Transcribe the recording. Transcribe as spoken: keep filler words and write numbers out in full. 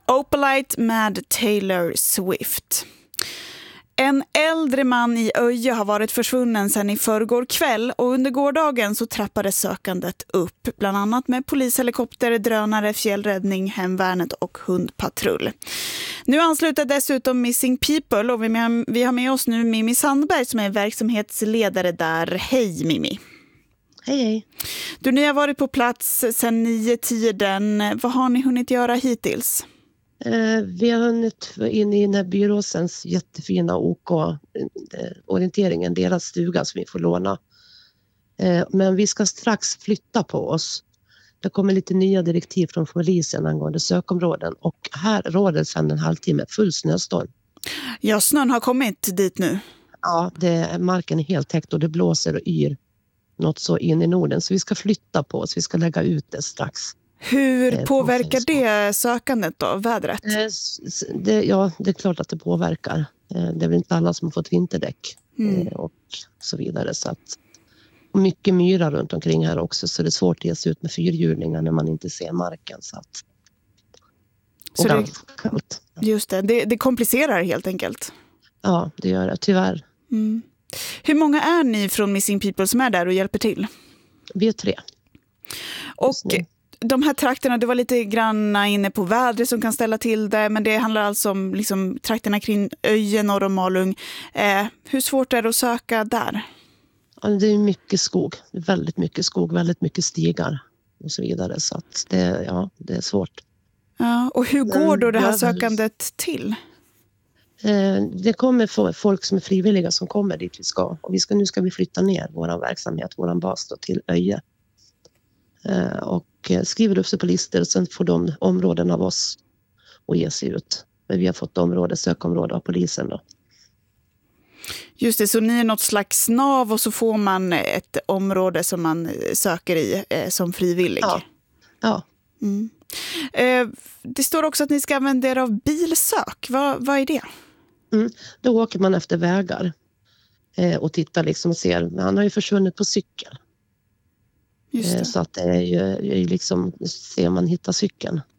Opalite med Taylor Swift. En äldre man i Öje har varit försvunnen sedan i förrgår kväll och under gårdagen så trappades sökandet upp, bland annat med polishelikopter, drönare, fjällräddning, hemvärnet och hundpatrull. Nu ansluter dessutom Missing People och vi har med oss nu Mimmi Sandberg som är verksamhetsledare där. Hej Mimmi! Hej hej! Du, ni har varit på plats sedan nio tiden. Vad har ni hunnit göra hittills? Eh, vi har hunnit in i den här byråsens jättefina OK-orienteringen, deras stuga som vi får låna. Eh, men vi ska strax flytta på oss. Det kommer lite nya direktiv från polisen angående sökområden och här råder sedan en halvtimme full snöstorm. Ja, snön har kommit dit nu. Ja, det, marken är helt täckt och det blåser och yr något så in i Norden. Så vi ska flytta på oss, vi ska lägga ut det strax. Hur eh, påverkar det sökandet då, vädret? Eh, det, ja, det är klart att det påverkar. Eh, det är väl inte alla som har fått vinterdäck mm. eh, och så vidare. Så att, och mycket myrar runt omkring här också så det är svårt att ge sig ut med fyrhjulingar när man inte ser marken. Så att, och så ganska det, kallt. Just det, det, det komplicerar helt enkelt. Ja, det gör det, tyvärr. Mm. Hur många är ni från Missing People som är där och hjälper till? Vi är tre. Och de här trakterna, du var lite grann inne på vädret som kan ställa till det, men det handlar alltså om liksom, trakterna kring Öje, norr om Malung. Eh, hur svårt är det att söka där? Ja, det är mycket skog, väldigt mycket skog, väldigt mycket stigar och så vidare. Så att det, ja, det är svårt. Ja, och hur går då det här sökandet till? Det kommer folk som är frivilliga som kommer dit vi ska. Och vi ska, nu ska vi flytta ner vår verksamhet, vår bas då, till Öje. Och skriver upp sig på listor och sen får de områden av oss och ge sig ut. Men vi har fått område, sökområde av polisen då. Just det, så ni är något slags nav och så får man ett område som man söker i eh, som frivillig. Ja, ja. Mm. Eh, det står också att ni ska använda er av bilsök. Vad, vad är det? Mm. Då åker man efter vägar eh, och tittar liksom och ser. Han har ju försvunnit på cykel. Just det. Eh, så att det är ju, är ju liksom, ser man hittar cykeln.